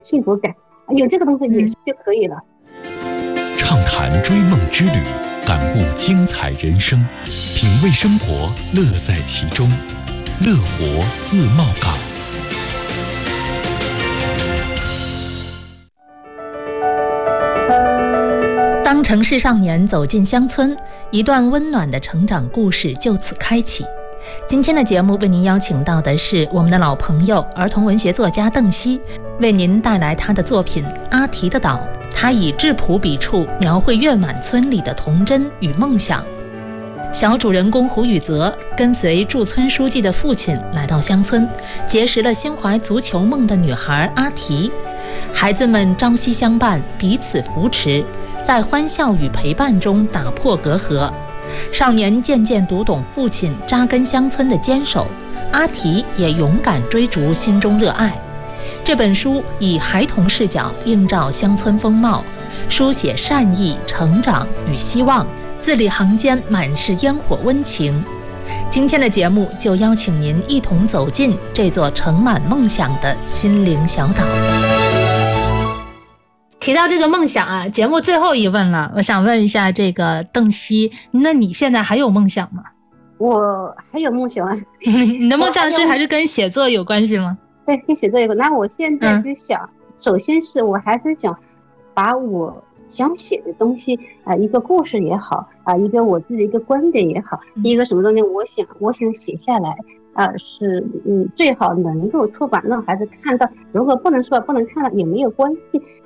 幸福感，有这个东西也是就可以了。 畅谈追梦之旅，感悟精彩人生，品味生活，乐在其中。乐活自贸港。 当城市少年走进乡村，一段温暖的成长故事就此开启。今天的节目为您邀请到的是我们的老朋友，儿童文学作家邓希，为您带来他的作品《阿提的岛》。他以质朴笔触描绘月满村里的童真与梦想。小主人公胡宇泽跟随驻村书记的父亲来到乡村，结识了心怀足球梦的女孩阿提。孩子们朝夕相伴，彼此扶持，在欢笑与陪伴中打破隔阂。少年渐渐读懂父亲扎根乡村的坚守，阿提也勇敢追逐心中热爱。这本书以孩童视角映照乡村风貌，书写善意、成长与希望，字里行间满是烟火温情。今天的节目就邀请您一同走进这座盛满梦想的心灵小岛。提到这个梦想啊，节目最后一问了，我想问一下这个邓希，那你现在还有梦想吗？ 我还有梦想啊。 你的梦想是还是跟写作有关系吗？ 对，跟写作有关。那我现在就想，首先是我还是想把我想写的东西一个故事也好一个我自己的一个观点也好，一个什么东西我想写下来是最好能够出版让孩子看到，如果不能出版不能看到也没有关系